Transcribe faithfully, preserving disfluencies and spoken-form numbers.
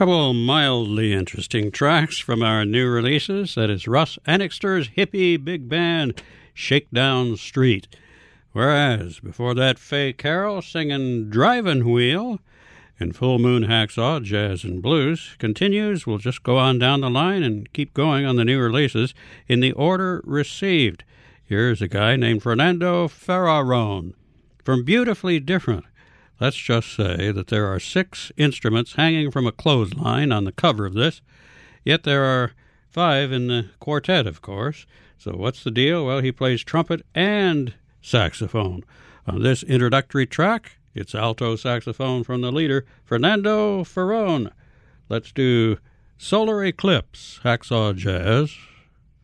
Couple mildly interesting tracks from our new releases. That is Russ Annixter's hippie big band, Shakedown Street. Whereas, before that, Faye Carroll singing Drivin' Wheel. And Full Moon Hacksaw, Jazz and Blues, continues. We'll just go on down the line and keep going on the new releases in the order received. Here's a guy named Fernando Ferraron from Beautifully Different. Let's just say that there are six instruments hanging from a clothesline on the cover of this, yet there are five in the quartet, of course. So what's the deal? Well, he plays trumpet and saxophone. On this introductory track, it's alto saxophone from the leader, Fernando Ferraron. Let's do Solar Eclipse, Hacksaw Jazz.